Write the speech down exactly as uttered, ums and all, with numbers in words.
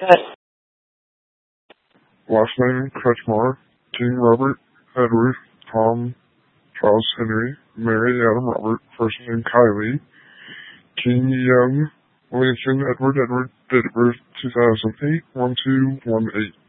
Last name, Kretschmar. King Robert Edward Tom Charles Henry Mary Adam Robert. First name, Kylie. King Young Lincoln Edward Edward. Date of birth, two thousand eight, one two one eight.